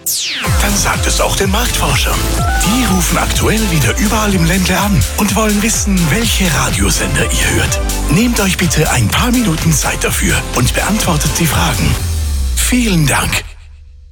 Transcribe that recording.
Dann sagt es auch den Marktforschern. Die rufen aktuell wieder überall im Ländle an und wollen wissen, welche Radiosender ihr hört. Nehmt euch bitte ein paar Minuten Zeit dafür und beantwortet die Fragen. Vielen Dank.